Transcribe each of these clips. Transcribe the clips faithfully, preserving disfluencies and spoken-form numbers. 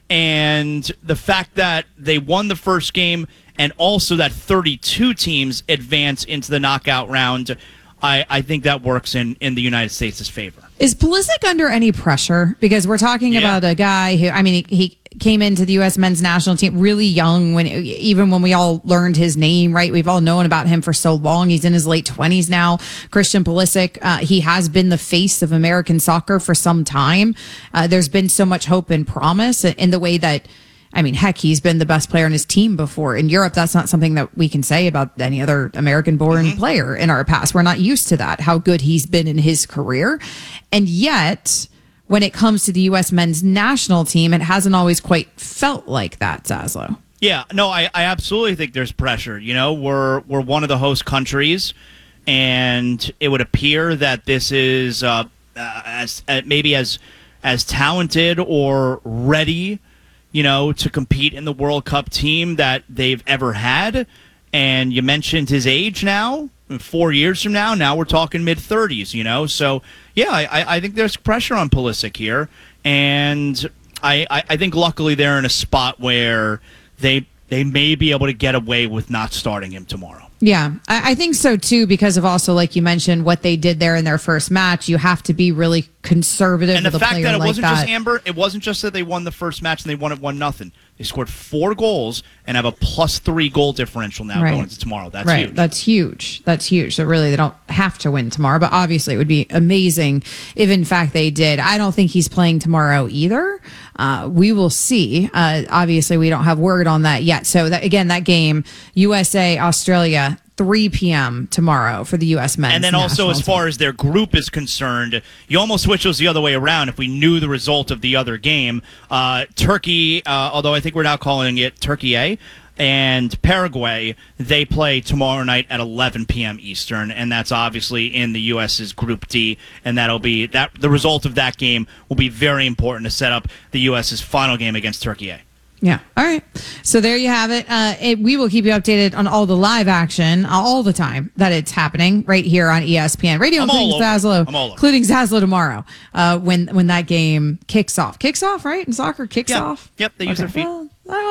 And the fact that they won the first game and also that thirty-two teams advance into the knockout round, I, I think that works in, in the United States' favor. Is Pulisic under any pressure? Because we're talking yeah. about a guy who, I mean, he, he came into the U S men's national team really young, when even when we all learned his name, right? We've all known about him for so long. He's in his late twenties now. Christian Pulisic, uh, he has been the face of American soccer for some time. Uh, there's been so much hope and promise in the way that, I mean, heck, he's been the best player in his team before. In Europe, that's not something that we can say about any other American-born mm-hmm. player in our past. We're not used to that, how good he's been in his career. And yet, when it comes to the U S men's national team, it hasn't always quite felt like that, Zaslow. Yeah, no, I, I absolutely think there's pressure. You know, we're we're one of the host countries, and it would appear that this is uh, uh, as uh, maybe as as talented or ready, you know, to compete in the World Cup team that they've ever had. And you mentioned his age now. Four years from now, now we're talking mid-thirties, you know? So, yeah, I, I think there's pressure on Pulisic here. And I, I, I think luckily they're in a spot where they they may be able to get away with not starting him tomorrow. Yeah, I, I think so, too, because of also, like you mentioned, what they did there in their first match. You have to be really conservative and the with a fact player that it like wasn't that. just Amber, it wasn't just that they won the first match and they won it one nothing. They scored four goals and have a plus three goal differential now right. going into tomorrow. That's right. huge. That's huge. That's huge. So really, they don't have to win tomorrow, but obviously it would be amazing if, in fact, they did. I don't think he's playing tomorrow either. Uh, we will see. Uh, obviously, we don't have word on that yet. So that, again, that game, U S A, Australia, three p.m. tomorrow for the U S men's. And then also, as far team. as their group is concerned, you almost wish it was the other way around if we knew the result of the other game. Uh, Turkey, uh, although I think we're now calling it Turkey A, and Paraguay, they play tomorrow night at eleven p.m. Eastern, and that's obviously in the U S's Group D, and that'll be that. The result of that game will be very important to set up the U S's final game against Turkey A. Yeah. All right. So there you have it. Uh, it. We will keep you updated on all the live action uh, all the time that it's happening right here on E S P N Radio, I'm including Zaslow, including Zaslow tomorrow uh, when when that game kicks off. Kicks off, right? In soccer, kicks yep. off. Yep. They use okay. their feet. Well,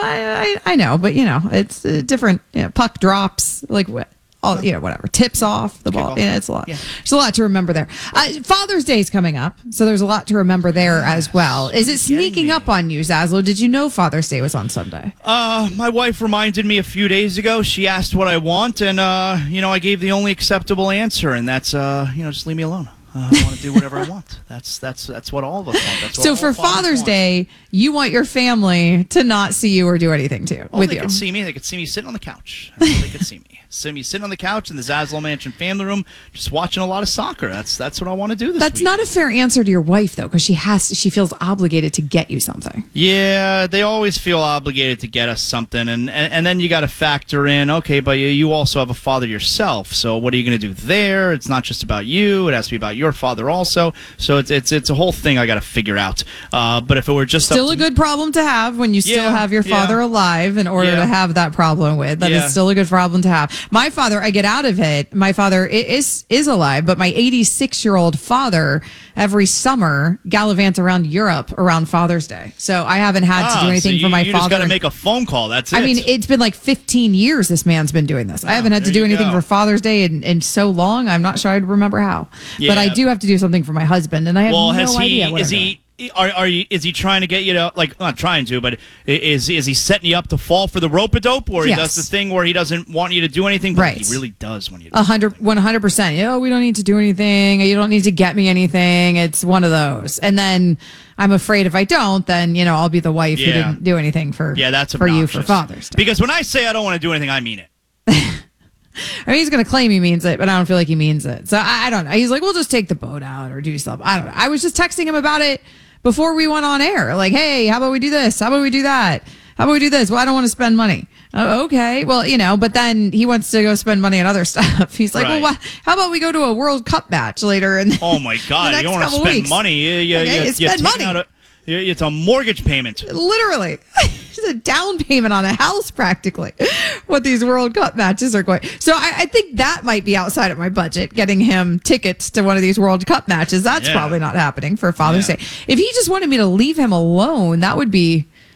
I, I I know, but you know, it's uh, different. You know, puck drops, like what. All, you know, whatever. Tips off the ball. Yeah, it's a lot. Yeah. There's a lot to remember there. Uh, Father's Day is coming up, so there's a lot to remember there as well. Is it sneaking up on you, Zaslow? Did you know Father's Day was on Sunday? Uh, my wife reminded me a few days ago. She asked what I want, and, uh, you know, I gave the only acceptable answer, and that's, uh, you know, just leave me alone. Uh, I want to do whatever I want. That's that's that's what all of us want. That's what so for Father's want. Day, you want your family to not see you or do anything to well, with they you. could see me. They could see me sitting on the couch. They could see me. See me sitting on the couch in the Zaslow Mansion family room, just watching a lot of soccer. That's that's what I want to do this That's week. not a fair answer to your wife, though, because she has she feels obligated to get you something. Yeah, they always feel obligated to get us something, and and, and then you got to factor in, okay, but you, you also have a father yourself. So what are you going to do there? It's not just about you; it has to be about your father also. So it's it's it's a whole thing I got to figure out. Uh, but if it were just still up a to, good problem to have when you still yeah, have your father yeah. alive in order yeah. to have that problem with. That yeah. is still a good problem to have. My father, I get out of it. My father is is alive, but my eighty-six year old father every summer gallivants around Europe around Father's Day. So I haven't had ah, to do anything so you, for my you father. You just got to make a phone call. That's it. I mean, it's been like fifteen years this man's been doing this. Oh, I haven't had to do anything go. for Father's Day in, in so long. I'm not sure I'd remember how. Yeah. But I do have to do something for my husband, and I have well, no has he, idea what is I'm he? doing. Are are you? Is he trying to get you to, like, not trying to, but is is he setting you up to fall for the rope-a-dope, or yes. he does the thing where he doesn't want you to do anything, but right. he really does want you to? A hundred, one hundred percent. Oh, we don't need to do anything. You don't need to get me anything. It's one of those. And then I'm afraid if I don't, then you know I'll be the wife yeah. who didn't do anything for yeah, that's for you for Father's Day. Because when I say I don't want to do anything, I mean it. I mean, he's going to claim he means it, but I don't feel like he means it. So I, I don't know. He's like, we'll just take the boat out or do something. I don't know. I was just texting him about it before we went on air. Like, hey, how about we do this? How about we do that? How about we do this? Well, I don't want to spend money. Oh, okay. Well, you know, but then he wants to go spend money on other stuff. He's like, right. well, what, how about we go to a World Cup match later? And oh, my God. You don't want to spend weeks. money. You, you, okay, you, you spend money. Out a, it's a mortgage payment. Literally. It's a down payment on a house, practically, what these World Cup matches are going. So I, I think that might be outside of my budget, getting him tickets to one of these World Cup matches. That's yeah. probably not happening for Father's yeah. Day. If he just wanted me to leave him alone, that would be